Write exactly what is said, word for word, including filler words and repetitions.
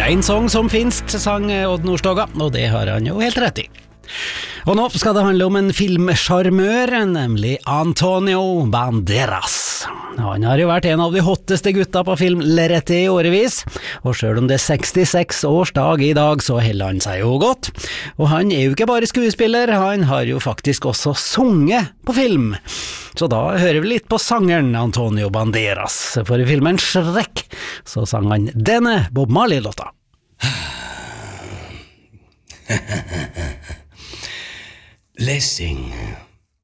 En sång som finst, sang Odd Nordstoga, og det har han jo helt rett i. Og nå skal det handle om en filmsjarmør, nemlig Antonio Banderas. Han har jo vært en av de hotteste gutta på filmlerretet i årevis, og selv om det er sekstiseks års dag i dag, så heller han seg jo godt. Og han er jo ikke bare skuespiller, han har jo faktisk også sunget på film. Så da hører vi litt på sangeren Antonio Banderas, for i filmen Shrek så sang han denne Bob Marley-låta. Let's sing